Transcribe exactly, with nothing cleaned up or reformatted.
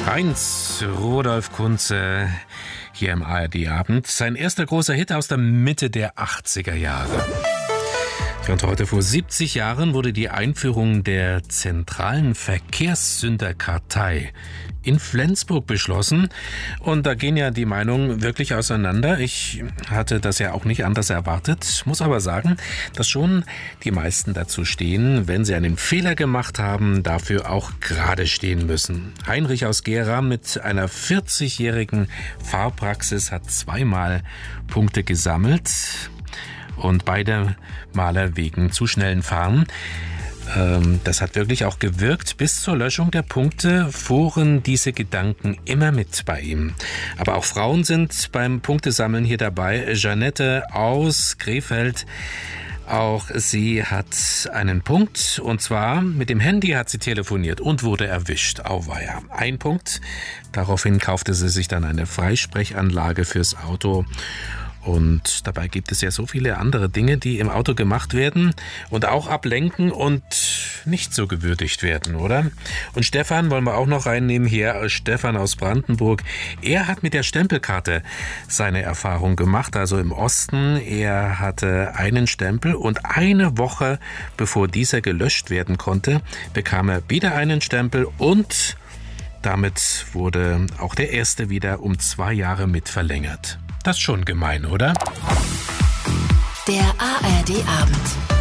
Heinz Rudolf Kunze hier im A R D-Abend. Sein erster großer Hit aus der Mitte der achtziger Jahre. Und heute vor siebzig Jahren wurde die Einführung der zentralen Verkehrssünderkartei in Flensburg beschlossen. Und da gehen ja die Meinungen wirklich auseinander. Ich hatte das ja auch nicht anders erwartet, muss aber sagen, dass schon die meisten dazu stehen, wenn sie einen Fehler gemacht haben, dafür auch gerade stehen müssen. Heinrich aus Gera mit einer vierzigjährigen Fahrpraxis hat zweimal Punkte gesammelt. Und beide Male wegen zu schnellen Fahren. Ähm, das hat wirklich auch gewirkt. Bis zur Löschung der Punkte fuhren diese Gedanken immer mit bei ihm. Aber auch Frauen sind beim Punktesammeln hier dabei. Jeanette aus Krefeld. Auch sie hat einen Punkt. Und zwar mit dem Handy hat sie telefoniert und wurde erwischt. Auweia. Ein Punkt. Daraufhin kaufte sie sich dann eine Freisprechanlage fürs Auto. Und dabei gibt es ja so viele andere Dinge, die im Auto gemacht werden und auch ablenken und nicht so gewürdigt werden, oder? Und Stefan wollen wir auch noch reinnehmen hier, Stefan aus Brandenburg. Er hat mit der Stempelkarte seine Erfahrung gemacht, also im Osten. Er hatte einen Stempel und eine Woche bevor dieser gelöscht werden konnte, bekam er wieder einen Stempel und damit wurde auch der erste wieder um zwei Jahre mit verlängert. Das ist schon gemein, oder? Der A R D-Abend.